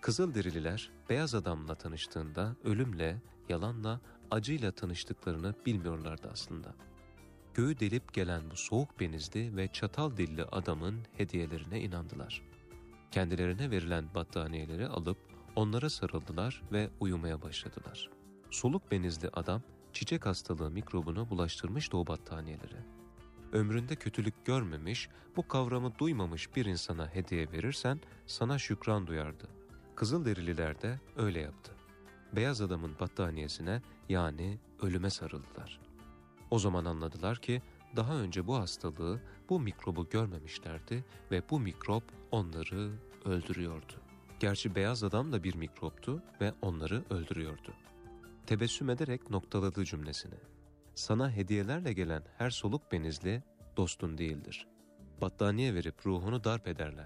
Kızılderililer beyaz adamla tanıştığında ölümle, yalanla, acıyla tanıştıklarını bilmiyorlardı aslında. Göğü delip gelen bu soğuk benizli ve çatal dilli adamın hediyelerine inandılar. Kendilerine verilen battaniyeleri alıp onlara sarıldılar ve uyumaya başladılar. Soluk benizli adam çiçek hastalığı mikrobunu bulaştırmıştı o battaniyelere. Ömründe kötülük görmemiş, bu kavramı duymamış bir insana hediye verirsen sana şükran duyardı. Kızılderililer de öyle yaptı. Beyaz adamın battaniyesine, yani ölüme sarıldılar. O zaman anladılar ki daha önce bu hastalığı, bu mikrobu görmemişlerdi ve bu mikrop onları öldürüyordu. Gerçi beyaz adam da bir mikroptu ve onları öldürüyordu. Tebessüm ederek noktaladı cümlesini. Sana hediyelerle gelen her soluk benizli dostun değildir. Battaniye verip ruhunu darp ederler.